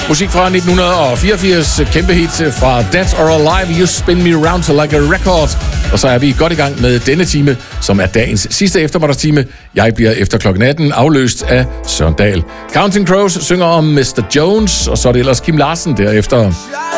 Musik fra 1984, kæmpe hit fra Dead or Alive, You Spin Me Round Like a Record. Og så er vi godt i gang med denne time, som er dagens sidste eftermiddagstime. Jeg bliver efter klokken 18 afløst af Søren Dahl. Counting Crows synger om Mr. Jones, og så er det ellers Kim Larsen derefter.